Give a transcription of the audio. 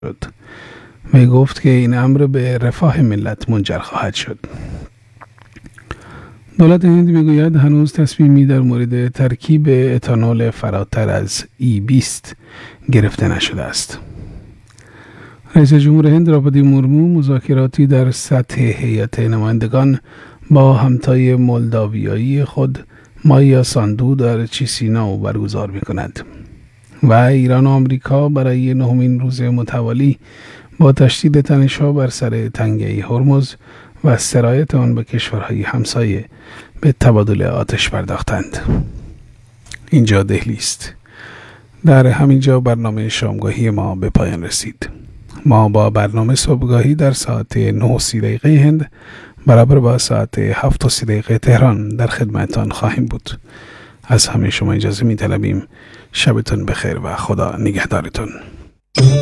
شد و گفت که این امر به رفاه ملت منجر خواهد شد. دولت هند میگوید هنوز تصمیمی در مورد ترکیب اتانول فراتر از E20 گرفته نشده است. رئیس جمهور هند دراپادی مورمو مذاکراتی در سطح هیئت نمایندگان با همتای مولداویایی خود مایا ساندو در چیسیناو برگزار می‌کند و ایران و آمریکا برای 9مین روز متوالی با تشدید تنش‌ها بر سر تنگه هرمز و سرایت آن به کشورهای همسایه به تبادل آتش پرداختند. اینجا دهلی است. در همینجا برنامه شامگاهی ما به پایان رسید. ما با برنامه صبحگاهی در ساعت 9:30 هند برابر با ساعت 7:30 تهران در خدمتتان خواهیم بود. از همه شما اجازه می‌طلبیم. شبتون بخیر و خدا نگهدارتون.